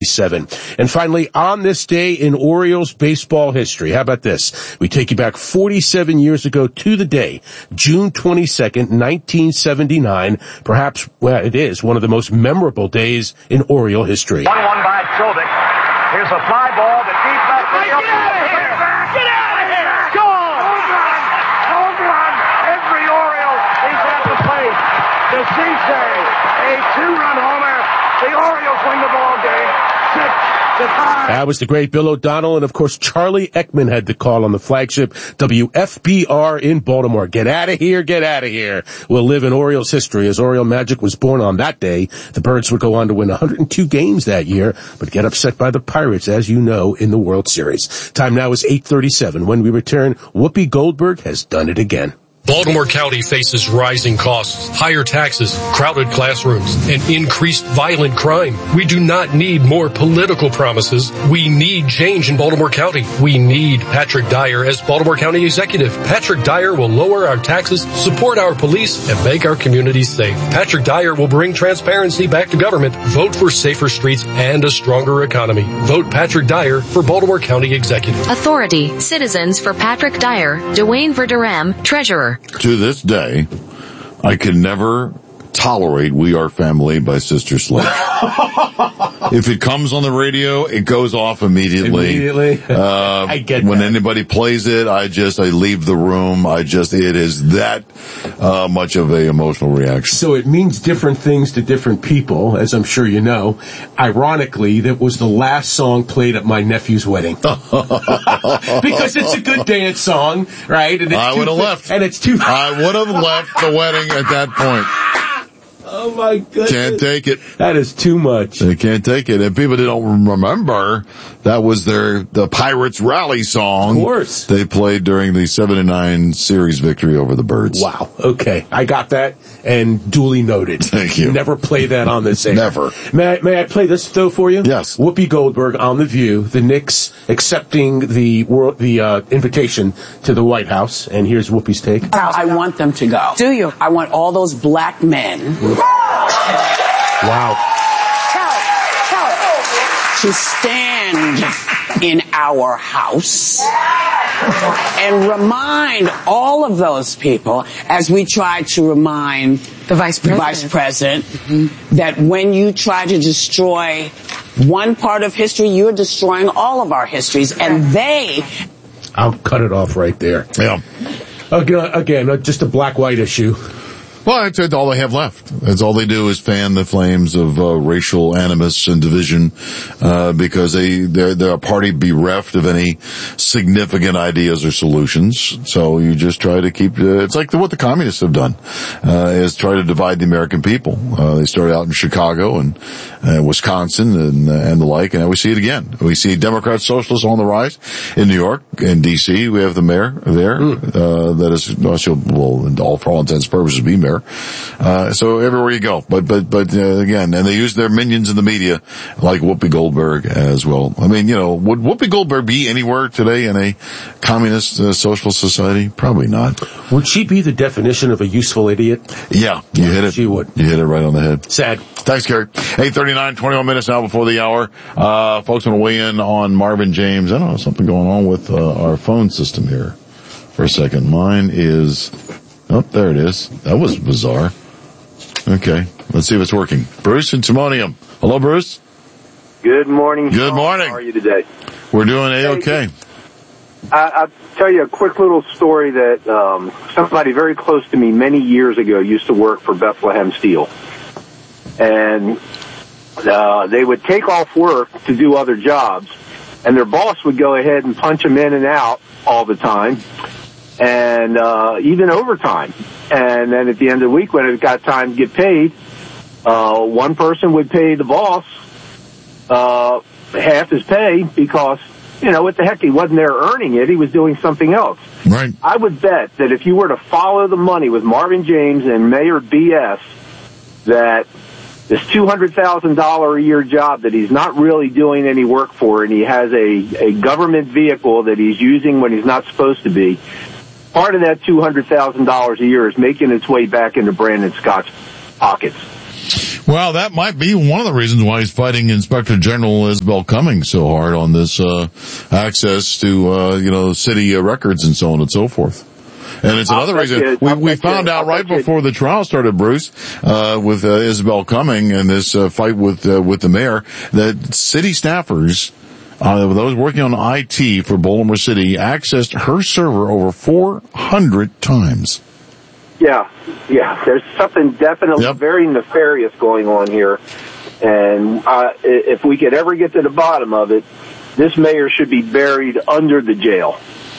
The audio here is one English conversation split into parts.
And finally, on this day in Orioles baseball history, how about this? We take you back 47 years ago to the day, June 22nd, 1979. Perhaps, well, it is one of the most memorable days in Oriole history. 1-1 by Chobik. Here's a fly ball that deep left. Get out of here! Get out of here! Gone! Home run! Every Oriole is at the plate. The Cisse, a two-run homer. The Orioles win the ball game. That was the great Bill O'Donnell, and of course Charlie Ekman had the call on the flagship WFBR in Baltimore. Get out of here, get out of here. We'll live in Orioles history as Oriole Magic was born on that day. The Birds would go on to win 102 games that year, but get upset by the Pirates, as you know, in the World Series. Time now is 8:37. When we return, Whoopi Goldberg has done it again. Baltimore County faces rising costs, higher taxes, crowded classrooms, and increased violent crime. We do not need more political promises. We need change in Baltimore County. We need Patrick Dyer as Baltimore County Executive. Patrick Dyer will lower our taxes, support our police, and make our communities safe. Patrick Dyer will bring transparency back to government. Vote for safer streets and a stronger economy. Vote Patrick Dyer for Baltimore County Executive. Authority, Citizens for Patrick Dyer, Dwayne Verderam, Treasurer. To this day, I can never tolerate We Are Family by Sister Sledge. If it comes on the radio, it goes off immediately. I get when that. anybody plays it, I leave the room. It is that much of a emotional reaction. So it means different things to different people, as I'm sure you know. Ironically, that was the last song played at my nephew's wedding. Because it's a good dance song, right? And I would have left. And it's too... I would have left the wedding at that point. Oh my goodness. Can't take it. That is too much. They can't take it. And people don't remember that was the Pirates rally song. Of course. They played during the 7-9 series victory over the Birds. Wow. Okay. I got that and duly noted. Thank you. Never play that on this air. Never. May I play this though for you? Yes. Whoopi Goldberg on The View, the Knicks accepting the invitation to the White House, and here's Whoopi's take. I want them to go. Do you? I want all those black men Wow. to stand in our house and remind all of those people, as we try to remind The Vice President, that when you try to destroy one part of history, you're destroying all of our histories, and they... I'll cut it off right there. Yeah. Again, just a black-white issue. Well, that's all they have left. That's all they do is fan the flames of racial animus and division, because they're a party bereft of any significant ideas or solutions. So you just try to keep. It's like what the communists have done, is try to divide the American people. They started out in Chicago and Wisconsin and the like, and now we see it again. We see Democrats, socialists on the rise in New York, in D.C. We have the mayor there that is, well, for all intents and purposes, be mayor. So everywhere you go, but again, and they use their minions in the media like Whoopi Goldberg as well. I mean, would Whoopi Goldberg be anywhere today in a communist socialist society? Probably not. Would she be the definition of a useful idiot? Yeah, you hit it. She would. You hit it right on the head. Sad. Thanks, Gary. 8:39, 21 minutes now before the hour. Folks want to weigh in on Marvin James. I don't know, something going on with our phone system here for a second. Mine is... Oh, there it is. That was bizarre. Okay, let's see if it's working. Bruce in Timonium. Hello, Bruce. Good morning. Good morning. How are you today? We're doing A-okay. I'll tell you a quick little story that somebody very close to me many years ago used to work for Bethlehem Steel. And they would take off work to do other jobs, and their boss would go ahead and punch them in and out all the time. And even overtime. And then at the end of the week, when it got time to get paid, one person would pay the boss half his pay because, what the heck, he wasn't there earning it. He was doing something else. Right. I would bet that if you were to follow the money with Marvin James and Mayor BS, that this $200,000 a year job that he's not really doing any work for, and he has a government vehicle that he's using when he's not supposed to be, part of that $200,000 a year is making its way back into Brandon Scott's pockets. Well, that might be one of the reasons why he's fighting Inspector General Isabel Cummings so hard on this access to city records and so on and so forth. And it's another reason we found out right before the trial started, Bruce, with Isabel Cummings and this fight with the mayor, that city staffers, those working on IT for Baltimore City, accessed her server over 400 times. Yeah. There's something definitely very nefarious going on here. And if we could ever get to the bottom of it, this mayor should be buried under the jail.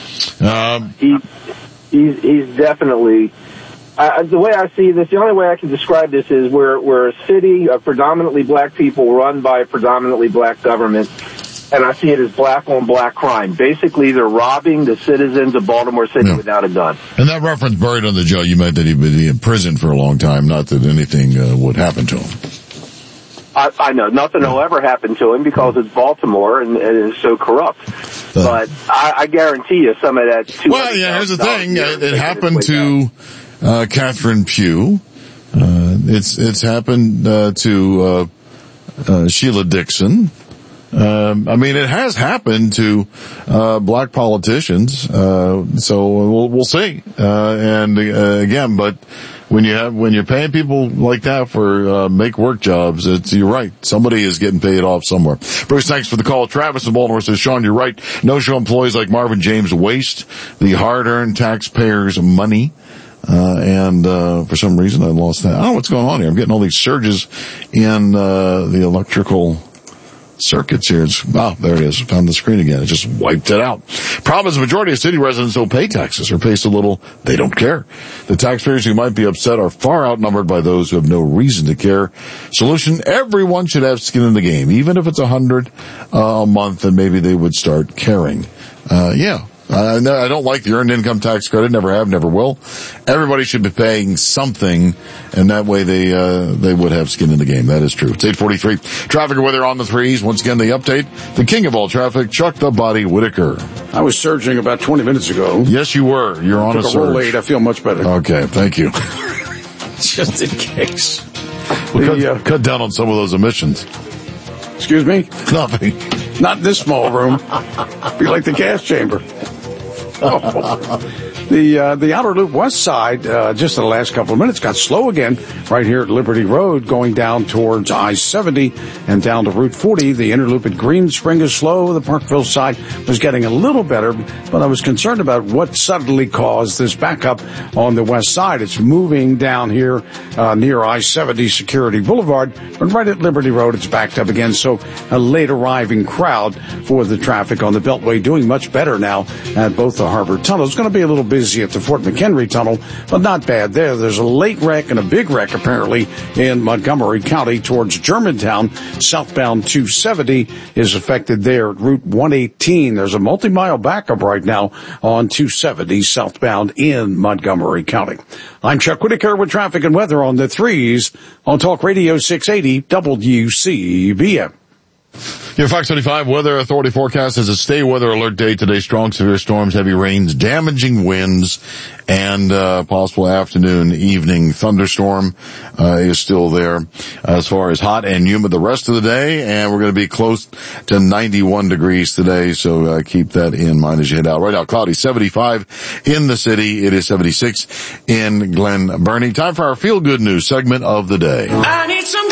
He's definitely, the way I see this, the only way I can describe this is we're a city of predominantly black people run by a predominantly black government, and I see it as black on black crime. Basically, they're robbing the citizens of Baltimore City without a gun. And that reference, buried under the jail, you meant that he'd be in prison for a long time, not that anything would happen to him. I know nothing will ever happen to him because it's Baltimore and it's so corrupt. But I guarantee you some of that. Well, yeah, here's the thing. It happened to Catherine Pugh. It's happened to Sheila Dixon. It has happened to black politicians. So we'll see. Again, but when you're paying people like that for make work jobs, you're right. Somebody is getting paid off somewhere. Bruce, thanks for the call. Travis in Baltimore says, Sean, you're right. No-show employees like Marvin James waste the hard-earned taxpayers' money. For some reason I lost that. I don't know what's going on here. I'm getting all these surges in the electrical circuits here. There it is. Found the screen again. It just wiped it out. Problem is the majority of city residents don't pay taxes or pay so little they don't care. The taxpayers who might be upset are far outnumbered by those who have no reason to care. Solution, everyone should have skin in the game. Even if it's $100 a month, then maybe they would start caring. I don't like the earned income tax credit. Never have, never will. Everybody should be paying something, and that way they would have skin in the game. That is true. It's 8:43. Traffic and weather on the threes. Once again, the update. The king of all traffic, Chuck the Body Whitaker. I was surging about 20 minutes ago. Yes, you were. You're on a surge. Roll late. I feel much better. Okay, thank you. Just in case. Cut down on some of those emissions. Excuse me? Nothing. Not in this small room. Be like the gas chamber. The outer loop west side, just in the last couple of minutes, got slow again right here at Liberty Road, going down towards I-70 and down to Route 40. The inner loop at Green Spring is slow. The Parkville side was getting a little better, but I was concerned about what suddenly caused this backup on the west side. It's moving down here near I-70 Security Boulevard, but right at Liberty Road, it's backed up again. So a late arriving crowd for the traffic on the Beltway, doing much better now at both the Harbor Tunnel. It's going to be a little busy at the Fort McHenry Tunnel, but not bad there. There's a late wreck and a big wreck apparently in Montgomery County towards Germantown. Southbound 270 is affected there at Route 118. There's a multi-mile backup right now on 270 southbound in Montgomery County. I'm Chuck Whitaker with traffic and weather on the threes on Talk Radio 680 WCBM. Your Fox 25 Weather Authority forecast is a stay weather alert day today. Strong severe storms, heavy rains, damaging winds, and possible afternoon, evening thunderstorm is still there. As far as hot and humid the rest of the day, and we're going to be close to 91 degrees today, so keep that in mind as you head out. Right now, cloudy, 75 in the city. It is 76 in Glen Burnie. Time for our feel-good news segment of the day. I need some